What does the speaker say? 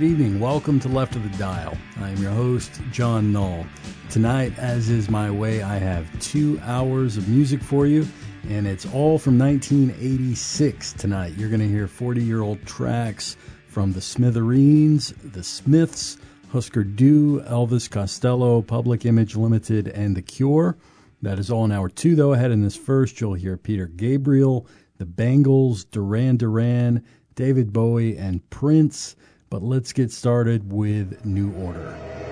Good evening. Welcome to Left of the Dial. I am your host, John Null. Tonight, as is my way, I have 2 hours of music for you, and it's all from 1986 tonight. You're going to hear 40-year-old tracks from the Smithereens, the Smiths, Husker Du, Elvis Costello, Public Image Limited, and The Cure. That is all in hour 2, though. Ahead in this first, you'll hear Peter Gabriel, the Bangles, Duran Duran, David Bowie, and Prince. But let's get started with New Order.